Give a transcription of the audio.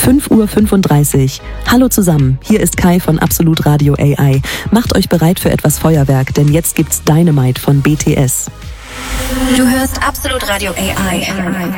5:35 Uhr. Hallo zusammen, hier ist Kai von Absolut Radio AI. Macht euch bereit für etwas Feuerwerk, denn jetzt gibt's Dynamite von BTS. Du hörst Absolut Radio AI.